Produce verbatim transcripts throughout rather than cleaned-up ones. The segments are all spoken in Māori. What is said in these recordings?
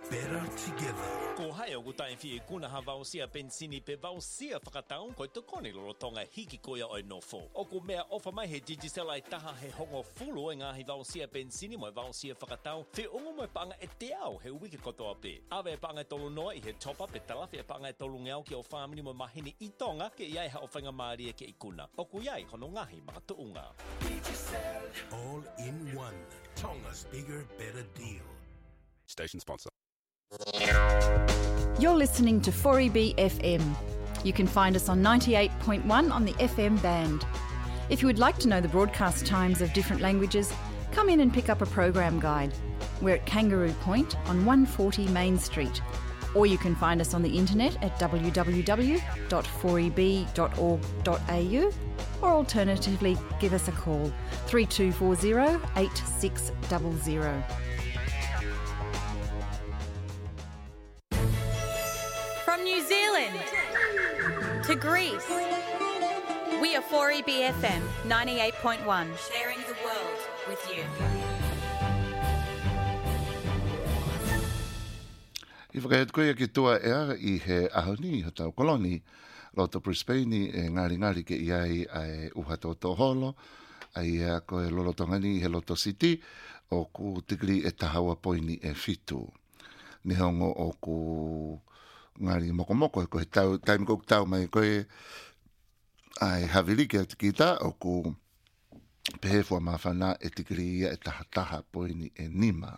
better together. Ko hai o gutai fi kuna ha vausia pensini pe vausia whakataun koe te koni lorotonga hiki koia oi nofo. O ko mea ofa mai he Digicel ai taha he hongo fulu e ngahi vausia pensini mo vausia whakataun fe ungo mo panga e te au he wiki kotoa pe. Awe e panga e tolu noa I he top up e talafi e panga e tolu ngeau ki o whamini mo mahini I tonga ke iai ha o whainga maaria ke I kuna. O ku iai hono ngahi makatuunga. Digicel. All in one. Tonga's bigger, better deal. Station sponsor. You're listening to four E B F M. You can find us on ninety-eight point one on the F M band. If you would like to know the broadcast times of different languages, come in and pick up a program guide. We're at Kangaroo Point on one forty Main Street. Or you can find us on the internet at w w w dot four e b dot org dot a u, or alternatively give us a call three two four zero eight six zero zero. From New Zealand to Greece, we are four E B F M ninety-eight point one, sharing the world with you. I whakaiat koe ki tua ea I he ahoni ho tau koloni loto Brisbane e ngari ngari ke iai ai uha tō holo ai ea koe lolotongani he loto city o ku tikiri e tahawa poini e fitu. Ni hongo o ku ngari moko moko ko he tau taimi kou tau mai koe ai havirike te kita o ku pehefua mawhana e tikiri ia e taha taha poini e nima.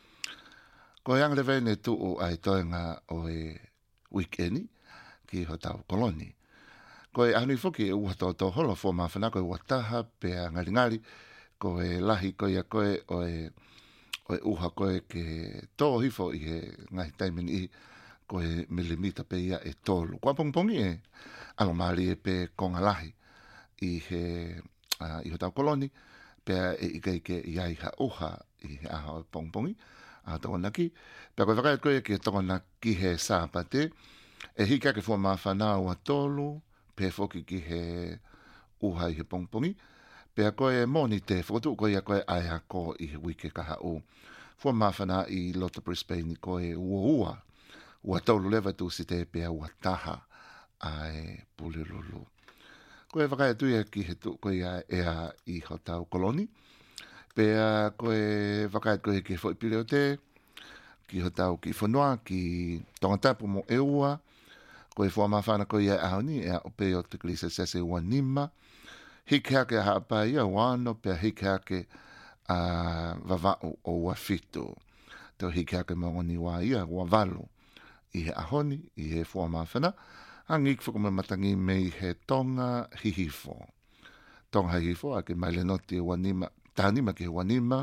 Ko yang le vene tu o ai toenga o e weekendi ki ho tau koloni. Ko e anu foki e uha tō tō holo fo mawhana ko e wataha pe a ngari ngari ko e lahi ko ia koe o e, o e uha koe ke tō hifo I he ngai taimini I ko e milimita pe ia e tōlu. Kua pongpongi e alomari e pe konga lahi I he uh, I ho tau koloni pe e ika ike iai ha uha I he aha pongpongi. A tōna ki. Pea koe whakai koe ki tōna ki he sāpate. E hika ke fua mawhana ua tōlu. Pea whoki ki he uha I he pongpongi. Pea koe moni te whakotu koe a koe ai hako I he wike kaha o. Fua mawhana I loto Brisbane koe ua ua. Ua tōlu lewa tu si te pea ua taha ai pulilulu. Koe whakai tuia ki he tu koe ea I ho tau koloni. Pea koe whakai koe ki fwoi pire o te, ki ho tau ki whanua, ki tongatapu mo e ua, koe fua mawhana koe ia ahoni, ea o pe o te klise sese ua nima, hike hake a hapa ia wano, pea hike hake a vavau o ua fitu. Teo hike hake mongoni wa ia, ua valo, I he ahoni, I he fua mawhana, angik whakama matangi mei he tonga hihifo. Tonga hihifo, ake maile noti ua nima, Tānima ki wanima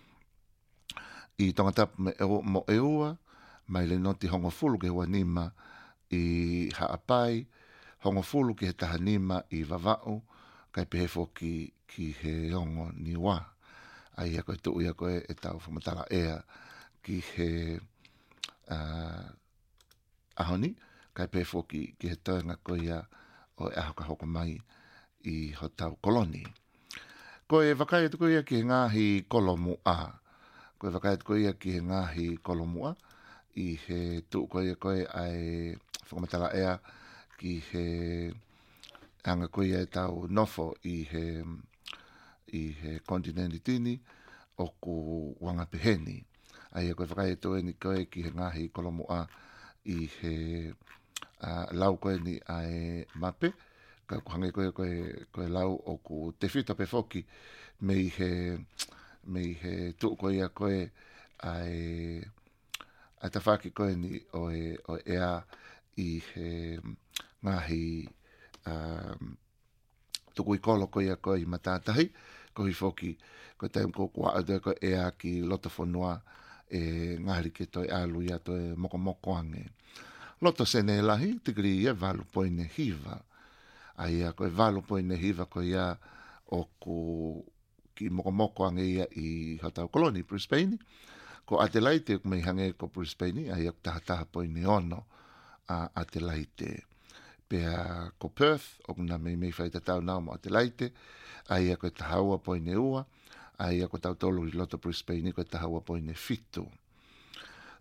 I tongatapu me eo, mo eua mai le noti hongo fulu ki wanima I haapai hongo fulu ki he tahanima I vavau kai pehefo ki, ki he hongo niwa ai a koe tuu ia koe e tau whamatala ea ki he uh, ahoni kai pehefo ki, ki he toenga koe ia o e ahoka hoko mai I ho tau koloni. Koe whakai atu koe ki ngāhi kolomu a. Koe whakai atu koe ki ngāhi kolomu a. I he tuu koe koe ai whakamatala ea ki he anga koe e tau nofo I he, I he kontinenti tini o ku wanga peheni. Ai koe whakai atu ni koe ki he ngāhi kolomu a I he uh, lau koe ni ai mape. Ka kuhange koe koe koe lau o ku te whita pe whoki mei he mei he tuu koe a koe ai a ta whaki koe ni o e, o ea I he ngahi um, tuku I kolo koe a koe I matatahi koe whoki koe taim ko kua adoi koe ea ki loto whanua e ngahari ke toi alu ia toi moko moko ange loto sene lahi tikiri ia valu poine hiva ai a koe valo poine hiva koe ia o ku ki moko moko ange ia I hotau koloni Brisbane ko Adelaide ku mei hange ko Brisbane ai a taha taha poine ono a Adelaide pea ko Perth o kuna mei mei whai tatau nao mo Adelaide ai a koe tahaua poine ua ai a koe tau tolu I loto Brisbane koe tahaua poine fitu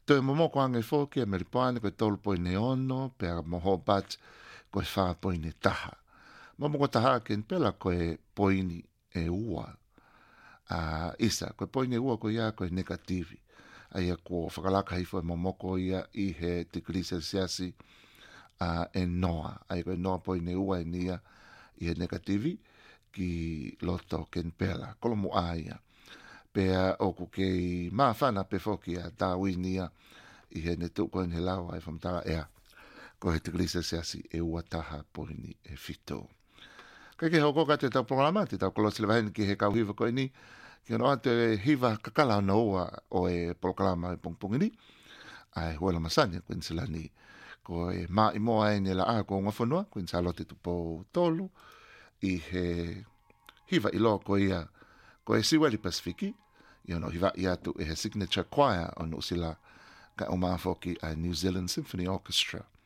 Toi momoko ange foki e meripane koe tolu poine ono, pe a moho bat koe wha poine taha. Momoko taha ken pela koe poini e ua. Uh, isa, koe poine ua koe ia koe negativi. Aia ko whakalaka hifo e momoko ia i he tikiri celsiasi uh, e noa. Aia koe noa poine ua e nia i he negativi ki loto ken pela. Kolo mu aia. Pea oku kei maafana pe foki a Darwinia i he ne tuko en he lawa e whamtara ea. Ko he tikiri celsiasi e ua taha poini e fito. Kai ke hoko ka te tau programa, te tau kolosi lewa heni ki he kau hiva koe ni, ki ono ate hiva kakala na ua o e programa e pongpongi ni, ai huela masanya kwen sila ni, ko e maa imoa e ne la a ko ngafonua, kwen sa lote tupo tolu, i he hiva ilo ko ia, ko e Siweli Pasifiki, i ono hiva i atu e he signature choir o no sila ka o maa foki a New Zealand Symphony Orchestra.